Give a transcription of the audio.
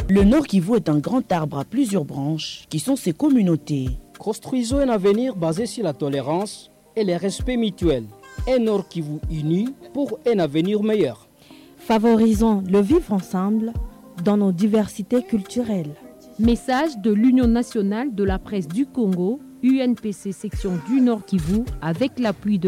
Le Nord Kivu est un grand arbre à plusieurs branches qui sont ses communautés. Construisons un avenir basé sur la tolérance et le respect mutuel. Un Nord Kivu uni pour un avenir meilleur. Favorisons le vivre ensemble dans nos diversités culturelles. Message de l'Union nationale de la presse du Congo, UNPC section du Nord Kivu, avec l'appui de